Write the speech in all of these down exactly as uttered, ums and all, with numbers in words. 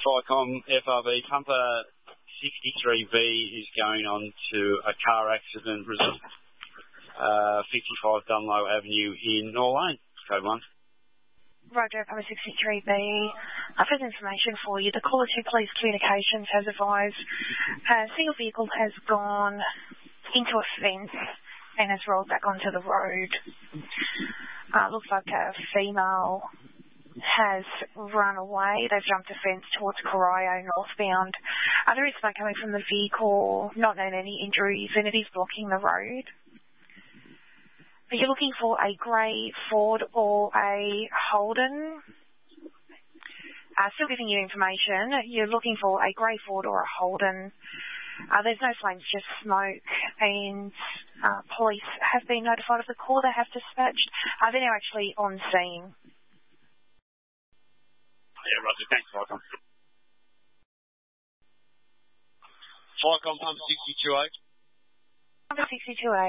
Flycom F R B Pumper sixty-three B is going on to a car accident result. Uh, fifty-five Dunlow Avenue in Norlane, code one. Roger, Pumper sixty-three B. Uh, further information for you. The caller to Police Communications has advised a single vehicle has gone into a fence and has rolled back onto the road. Uh, looks like a female has run away. They've jumped a fence towards Corio northbound. Uh, there is smoke coming from the vehicle, not known any injuries, and it is blocking the road. Are you looking for a grey Ford or a Holden? Uh, still giving you information. You're looking for a grey Ford or a Holden. Uh, there's no flames, just smoke, and uh, police have been notified of the call. They have dispatched. Uh, they're now actually on scene. Yeah, Roger. Thanks, Flycom. Flycom Pumper sixty-two A. Pumper sixty-two A.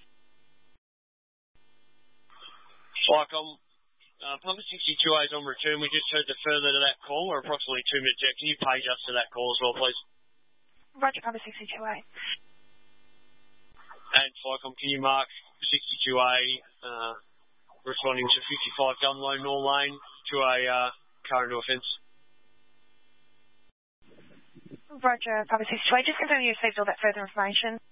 Flycom, uh, Pumper sixty-two A is on return. We just heard the further to that call. We're approximately two minutes out. Can you page us to that call as well, please? Roger, Pumper sixty-two A. And Flycom, can you mark sixty-two A uh, responding to fifty-five Dunlow Norlane to a uh, car into a fence? Roger, Pumper sixty-two A. Just confirm you received all that further information.